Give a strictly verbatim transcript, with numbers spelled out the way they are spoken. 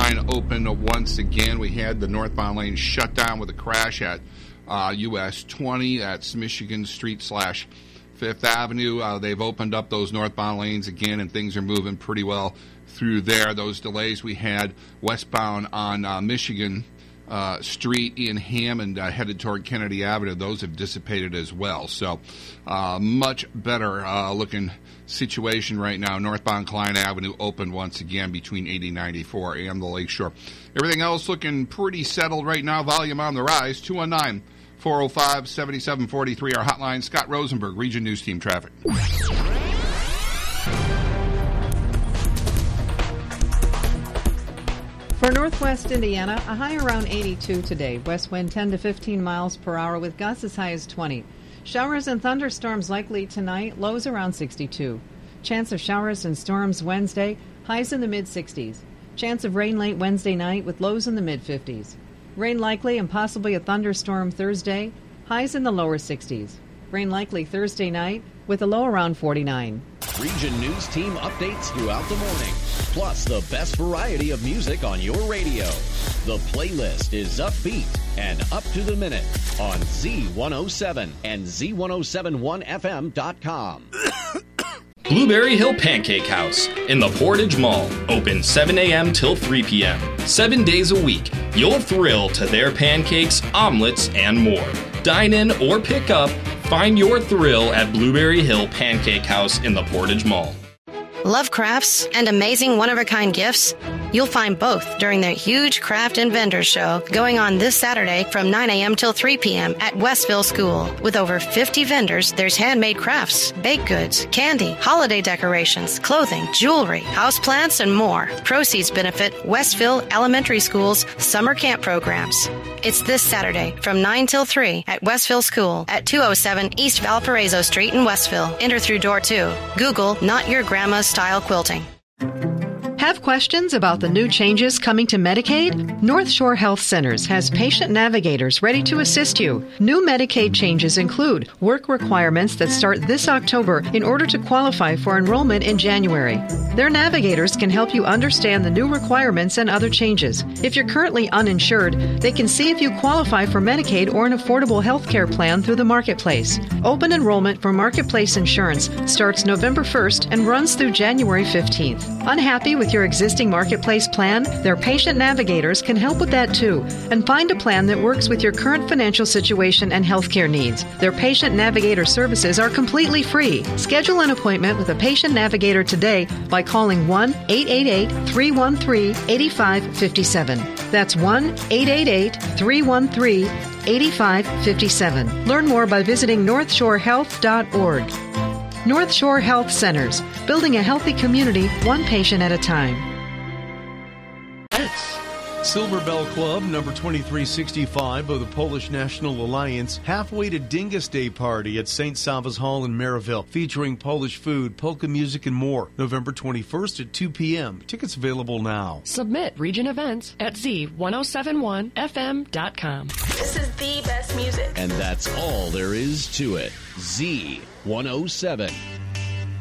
line open once again. We had the northbound lane shut down with a crash at uh, U S twenty. That's Michigan Street slash Fifth Avenue. Uh, they've opened up those northbound lanes again, and things are moving pretty well through there. Those delays we had westbound on uh, Michigan uh, Street in Hammond, uh, headed toward Kennedy Avenue, those have dissipated as well. So uh, much better uh, looking situation right now. Northbound Klein Avenue open once again between eighty ninety-four and the Lakeshore. Everything else looking pretty settled right now. Volume on the rise. two one nine, four oh five, seven seven four three, our hotline. Scott Rosenberg, Region News Team Traffic. For northwest Indiana, a high around eighty-two today. West wind ten to fifteen miles per hour with gusts as high as twenty. Showers and thunderstorms likely tonight, lows around sixty-two. Chance of showers and storms Wednesday, highs in the mid-sixties. Chance of rain late Wednesday night with lows in the mid-fifties. Rain likely and possibly a thunderstorm Thursday, highs in the lower sixties. Rain likely Thursday night with a low around forty-nine. Region News Team updates throughout the morning, plus the best variety of music on your radio. The playlist is upbeat and up to the minute on Z one oh seven and Z ten seventy-one F M dot com. Blueberry Hill Pancake House in the Portage Mall. Open seven a.m. till three p.m. Seven days a week. You'll thrill to their pancakes, omelets, and more. Dine in or pick up. Find your thrill at Blueberry Hill Pancake House in the Portage Mall. Love crafts and amazing one-of-a-kind gifts? You'll find both during the huge Craft and Vendor Show going on this Saturday from nine a.m. till three p.m. at Westville School. With over fifty vendors, there's handmade crafts, baked goods, candy, holiday decorations, clothing, jewelry, houseplants, and more. Proceeds benefit Westville Elementary School's summer camp programs. It's this Saturday from nine till three at Westville School at two oh seven East Valparaiso Street in Westville. Enter through door two. Google Not Your Grandma's Style Quilting. Have questions about the new changes coming to Medicaid? North Shore Health Centers has patient navigators ready to assist you. New Medicaid changes include work requirements that start this October in order to qualify for enrollment in January. Their navigators can help you understand the new requirements and other changes. If you're currently uninsured, they can see if you qualify for Medicaid or an affordable health care plan through the Marketplace. Open enrollment for Marketplace insurance starts November first and runs through January fifteenth. Unhappy with your existing Marketplace plan? Their patient navigators can help with that too and find a plan that works with your current financial situation and healthcare needs. Their patient navigator services are completely free. Schedule an appointment with a patient navigator today by calling one eight eight eight, three one three, eight five five seven. That's one eight eight eight, three one three, eight five five seven. Learn more by visiting north shore health dot org. North Shore Health Centers, building a healthy community, one patient at a time. Silver Bell Club, number twenty-three sixty-five of the Polish National Alliance, halfway to Dingus Day party at Saint Sava's Hall in Maryville, featuring Polish food, polka music, and more. November twenty-first at two p.m. Tickets available now. Submit region events at Z ten seventy-one F M dot com. This is the best music. And that's all there is to it. Z one oh seven.